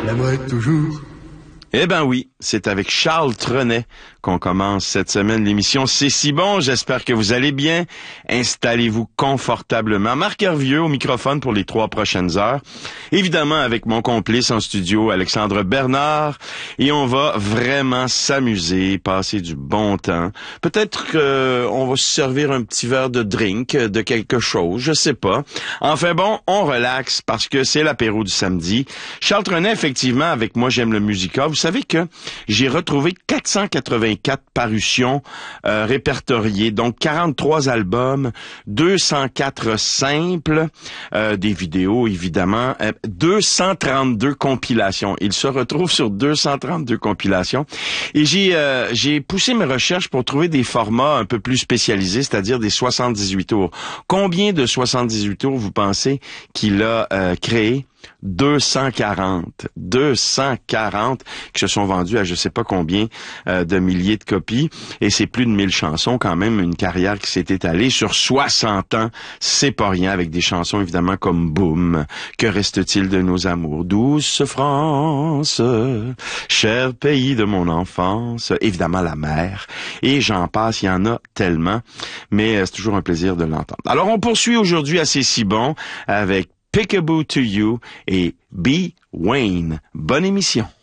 l'aimerai toujours. Eh ben oui, c'est avec Charles Trenet qu'on commence cette semaine l'émission C'est si bon. J'espère que vous allez bien. Installez-vous confortablement. Marc Hervieux au microphone pour les 3 prochaines heures. Évidemment avec mon complice en studio, Alexandre Bernard. Et on va vraiment s'amuser, passer du bon temps. Peut-être qu'on va se servir un petit verre de drink, de quelque chose, je sais pas. Enfin bon, on relaxe parce que c'est l'apéro du samedi. Charles Trenet, effectivement, avec Moi j'aime le musical. Vous savez que j'ai retrouvé 484 parutions répertoriées, donc 43 albums, 204 simples, des vidéos évidemment, 232 compilations. Il se retrouve sur 232 compilations. Et j'ai poussé mes recherches pour trouver des formats un peu plus spécialisés, c'est-à-dire des 78 tours. Combien de 78 tours vous pensez qu'il a créé? 240 qui se sont vendus à je sais pas combien de milliers de copies, et c'est plus de 1000 chansons quand même, une carrière qui s'est étalée sur 60 ans, c'est pas rien, avec des chansons évidemment comme Boum, Que reste-t-il de nos amours, Douce France, cher pays de mon enfance, évidemment La Mer, et j'en passe, il y en a tellement, mais c'est toujours un plaisir de l'entendre. Alors on poursuit aujourd'hui à C'est si bon avec Peekaboo to You et B. Wayne. Bonne émission.